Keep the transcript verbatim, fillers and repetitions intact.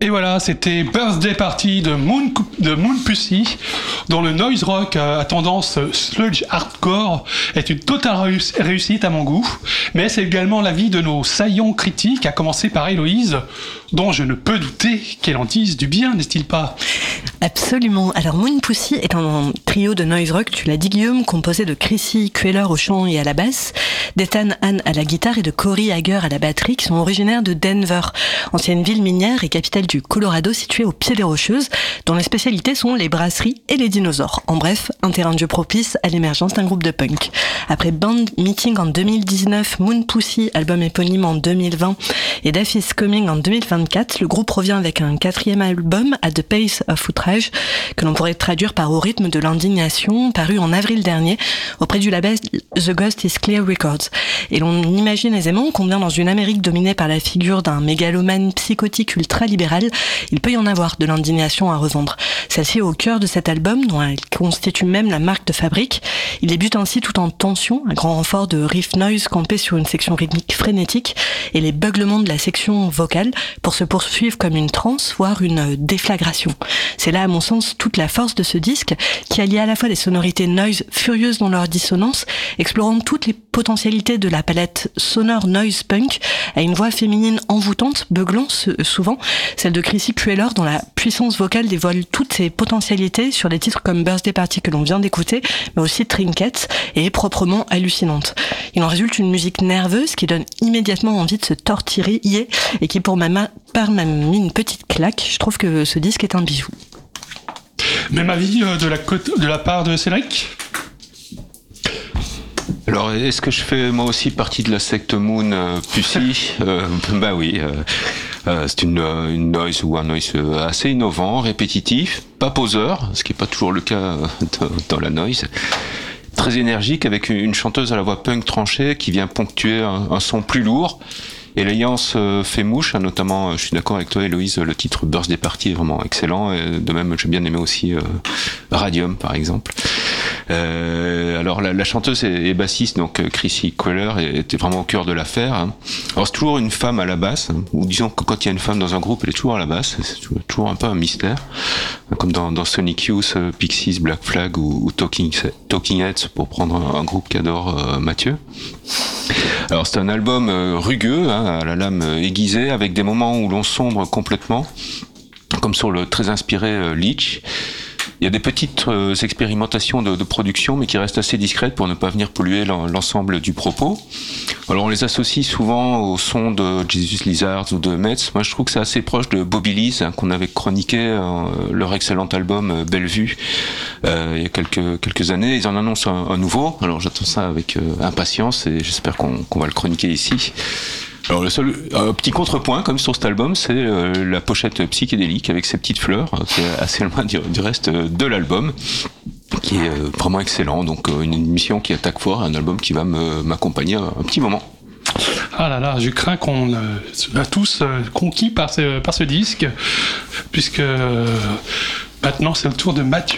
Et voilà, c'était Birthday Party de Moon, de Moon Pussy, dont le noise rock à tendance sludge hardcore est une totale réussite à mon goût, mais c'est également l'avis de nos saillants critiques, à commencer par Héloïse, dont je ne peux douter qu'elle en dise du bien, n'est-il pas ? Absolument. Alors Moon Pussy est un trio de noise rock, tu l'as dit Guillaume, composé de Chrissy Queller au chant et à la basse, d'Ethan Hahn à la guitare et de Corey Hager à la batterie, qui sont originaires de Denver, ancienne ville minière et capitale du Colorado située au pied des Rocheuses, dont les spécialités sont les brasseries et les dinosaures. En bref, un terrain de jeu propice à l'émergence d'un groupe de punk. Après Band Meeting en deux mille dix-neuf, Moon Pussy, album éponyme en deux mille vingt et Death is Coming en deux mille vingt-quatre, le groupe revient avec un quatrième album, At the Pace of Outrage, que l'on pourrait traduire par Au rythme de l'indignation, paru en avril dernier auprès du label The Ghost is Clear Records. Et l'on imagine aisément combien dans une Amérique dominée par la figure d'un mégalomane psychotique ultra-libéral, il peut y en avoir de l'indignation à revendre. Celle-ci est au cœur de cet album, dont elle constitue même la marque de fabrique. Il débute ainsi tout en tension, un grand renfort de riff noise campé sur une section rythmique frénétique et les beuglements de la section vocale pour se poursuivre comme une transe, voire une déflagration. C'est là, à mon sens, toute la force de ce disque, qui allie à la fois des sonorités noise furieuses dans leur dissonance, explorant toutes les potentialités de la palette sonore noise punk, à une voix féminine envoûtante, beuglant souvent, celle de Chrissy Queller, dont la puissance vocale dévoile toutes ses potentialités sur des titres comme Birthday Party que l'on vient d'écouter, mais aussi Trinkets, et est proprement hallucinante. Il en résulte une musique nerveuse qui donne immédiatement envie de se tortiller et qui pour ma part m'a mis une petite claque. Je trouve que ce disque est un bijou. Même avis de la, côte, de la part de Cédric ? Alors, est-ce que je fais moi aussi partie de la secte Moon euh, Pussy euh, Bah oui, euh, euh, c'est une, une noise ou un noise assez innovant, répétitif, pas poseur, ce qui n'est pas toujours le cas dans, dans la noise. Très énergique, avec une chanteuse à la voix punk tranchée qui vient ponctuer un, un son plus lourd. Et l'alliance fait mouche, notamment, je suis d'accord avec toi Héloïse, le titre Birthday Party est vraiment excellent, et de même j'ai bien aimé aussi euh, Radium par exemple. Euh, alors la, la chanteuse est, est bassiste, donc Chrissy Queller était vraiment au cœur de l'affaire. Hein. Alors c'est toujours une femme à la basse, hein, ou disons que quand il y a une femme dans un groupe, elle est toujours à la basse, c'est toujours un peu un mystère, comme dans, dans Sonic Youth, Pixies, Black Flag ou, ou Talking, Talking Heads, pour prendre un, un groupe qu'adore euh, Mathieu. Alors c'est un album euh, rugueux, hein, à la lame aiguisée, avec des moments où l'on sombre complètement, comme sur le très inspiré euh, Leech. Il y a des petites euh, expérimentations de, de production, mais qui restent assez discrètes pour ne pas venir polluer l'ensemble du propos. Alors on les associe souvent au son de Jesus Lizards ou de Metz. Moi je trouve que c'est assez proche de Bobby Lee's, hein, qu'on avait chroniqué euh, leur excellent album euh, Bellevue euh, il y a quelques quelques années. Ils en annoncent un, un nouveau. Alors j'attends ça avec euh, impatience et j'espère qu'on qu'on va le chroniquer ici. Alors le seul euh, petit contrepoint comme sur cet album, c'est euh, la pochette psychédélique avec ses petites fleurs, euh, qui est assez loin du, du reste de l'album, qui est euh, vraiment excellent. Donc euh, une émission qui attaque fort, un album qui va me, m'accompagner un, un petit moment. Ah là là, je crains qu'on euh, soit tous euh, conquis par ce, par ce disque, puisque euh, maintenant c'est le tour de Mathieu.